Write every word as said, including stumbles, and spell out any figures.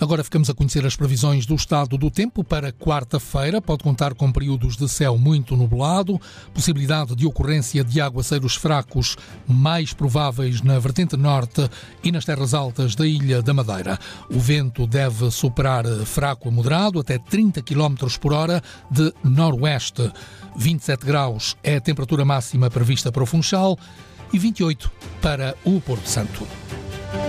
Agora ficamos a conhecer as previsões do estado do tempo para quarta-feira. Pode contar com períodos de céu muito nublado, possibilidade de ocorrência de aguaceiros fracos mais prováveis na vertente norte e nas terras altas da Ilha da Madeira. O vento deve superar fraco a moderado, até trinta quilómetros por hora de noroeste. vinte e sete graus é a temperatura máxima prevista para o Funchal e vinte e oito para o Porto Santo.